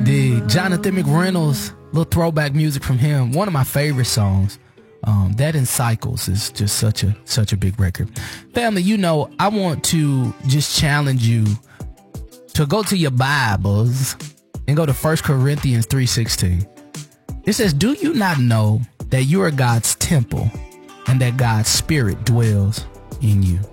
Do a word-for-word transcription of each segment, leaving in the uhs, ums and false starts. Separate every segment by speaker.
Speaker 1: dig. Jonathan McReynolds, little throwback music from him. One of my favorite songs. Um, that in Cycles is just such a such a big record. Family, you know, I want to just challenge you to go to your Bibles and go to First Corinthians three sixteen. It says, do you not know that you are God's temple and that God's spirit dwells in you?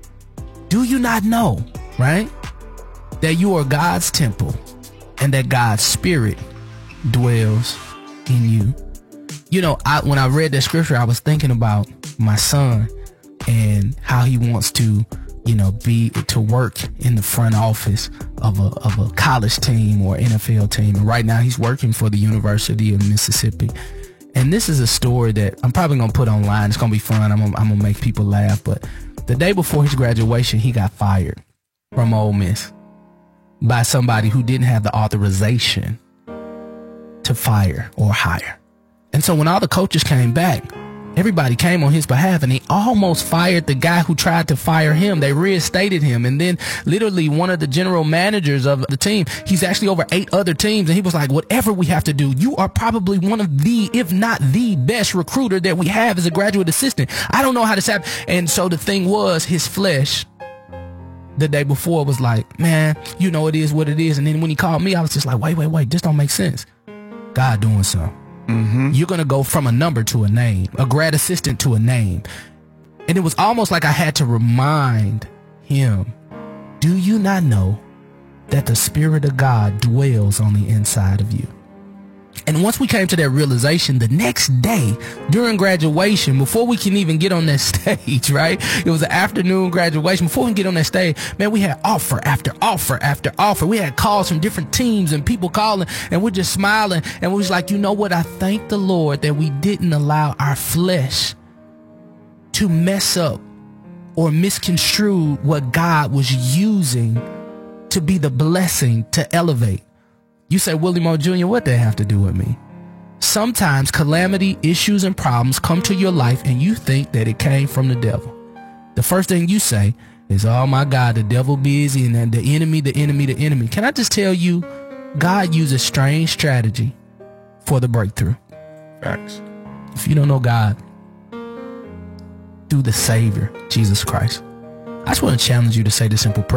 Speaker 1: Do you not know, right? That you are God's temple and that God's spirit dwells in you. You know, I, when I read that scripture, I was thinking about my son and how he wants to, you know, be to work in the front office of a of a college team or N F L team. And right now he's working for the University of Mississippi. And this is a story that I'm probably going to put online. It's going to be fun. I'm gonna, I'm going to make people laugh. But the day before his graduation, he got fired from Ole Miss by somebody who didn't have the authorization to fire or hire. And so when all the coaches came back, everybody came on his behalf and they almost fired the guy who tried to fire him. They reinstated him. And then literally one of the general managers of the team, he's actually over eight other teams. And he was like, whatever we have to do, you are probably one of the, if not the best recruiter that we have as a graduate assistant. I don't know how this happened. And so the thing was, his flesh the day before was like, man, you know, it is what it is. And then when he called me, I was just like, wait, wait, wait, this don't make sense. God doing something. Mm-hmm. You're going to go from a number to a name, a grad assistant to a name. And it was almost like I had to remind him, do you not know that the Spirit of God dwells on the inside of you? And once we came to that realization, the next day during graduation, before we can even get on that stage, right? It was an afternoon graduation. Before we can get on that stage, man, we had offer after offer after offer. We had calls from different teams and people calling, and we're just smiling. And we was like, you know what? I thank the Lord that we didn't allow our flesh to mess up or misconstrue what God was using to be the blessing to elevate. You say, Willie Moore Junior, what they have to do with me? Sometimes calamity, issues, and problems come to your life and you think that it came from the devil. The first thing you say is, oh my God, the devil busy and then the enemy, the enemy, the enemy. Can I just tell you, God uses strange strategy for the breakthrough.
Speaker 2: Facts.
Speaker 1: If you don't know God, through the Savior, Jesus Christ, I just want to challenge you to say the simple prayer.